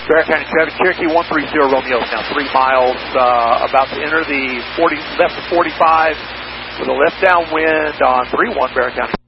Barrett County traffic, Cherokee 130 Romeo is now 3 miles, about to enter the left of 45 with a left downwind on 31 Barrett County.